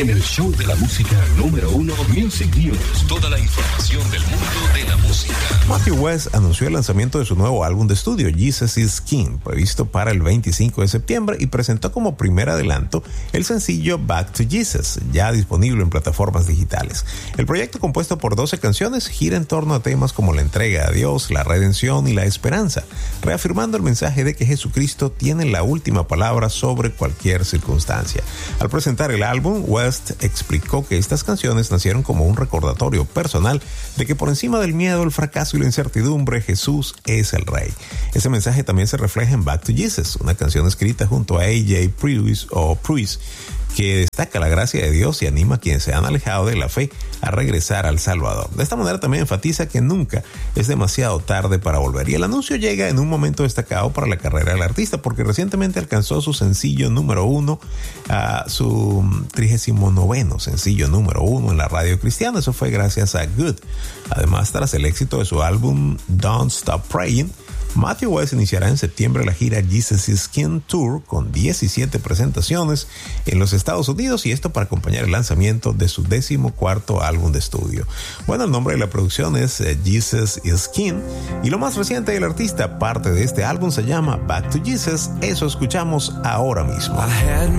en el show de la música número 1, Music News. Toda la información del mundo de la música. Matthew West anunció el lanzamiento de su nuevo álbum de estudio, Jesus is King, previsto para el 25 de septiembre, y presentó como primer adelanto el sencillo Back to Jesus, ya disponible en plataformas digitales. El proyecto, compuesto por 12 canciones, gira en torno a temas como la entrega a Dios, la redención y la esperanza, reafirmando el mensaje de que Jesucristo tiene la última palabra sobre cualquier circunstancia. Al presentar el álbum, West explicó que estas canciones nacieron como un recordatorio personal de que por encima del miedo, el fracaso y la incertidumbre, Jesús es el Rey. Ese mensaje también se refleja en Back to Jesus, una canción escrita junto a A.J. Pruitt, que destaca la gracia de Dios y anima a quienes se han alejado de la fe a regresar al Salvador. De esta manera también enfatiza que nunca es demasiado tarde para volver. Y el anuncio llega en un momento destacado para la carrera del artista, porque recientemente alcanzó su sencillo número 1, su 39º sencillo número 1 en la radio cristiana. Eso fue gracias a Good. Además, tras el éxito de su álbum Don't Stop Praying, Matthew West iniciará en septiembre la gira Jesus is King Tour con 17 presentaciones en los Estados Unidos, y esto para acompañar el lanzamiento de su 14º álbum de estudio. Bueno, el nombre de la producción es Jesus is King, y lo más reciente del artista, parte de este álbum, se llama Back to Jesus. Eso escuchamos ahora mismo. I had